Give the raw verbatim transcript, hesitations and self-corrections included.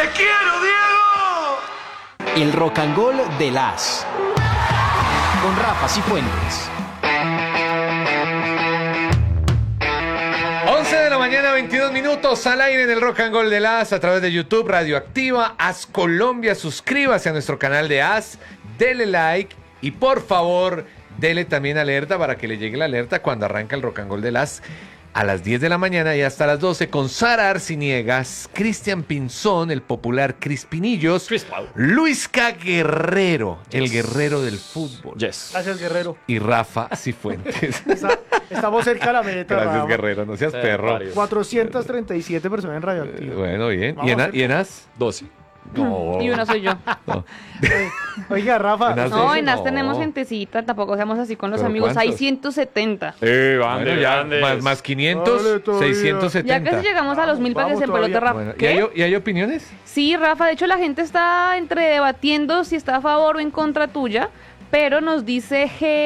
quiero, Diego! El Rock and Roll de las con Rafa Cifuentes. once de la mañana, veintidós minutos al aire en el Rock and Roll de las a través de YouTube, Radioactiva, As Colombia. Suscríbase a nuestro canal de As, dele like y por favor, dele también alerta para que le llegue la alerta cuando arranca el Rock and Roll de las a las diez de la mañana y hasta las doce con Sara Arciniegas, Cristian Pinzón, el popular Crispinillos, Luis K. Guerrero, yes. el guerrero del fútbol. Yes. Gracias, Guerrero. Y Rafa Cifuentes. Está, estamos cerca de la meta. Gracias, Rafa. Guerrero, no seas Eh, perro. varios. cuatrocientas treinta y siete personas en Radioactiva. Eh, bueno, bien. Vamos ¿Y en, a a- ver. y en As? doce. No. Y una soy yo. No. Oiga, Rafa. En As- No, Eso en As no. tenemos gentecita, tampoco seamos así con los ¿Pero amigos. cuántos? seiscientos setenta. Eh, van Bueno, de ya, grandes. más, más quinientos, Dale, todavía. seiscientos Ya setenta. casi llegamos a los mil para que Vamos se empelote todavía. Rafa. Bueno, ¿y, ¿Qué? hay, ¿Y hay opiniones? Sí, Rafa, de hecho la gente está entre debatiendo si está a favor o en contra tuya, pero nos dice G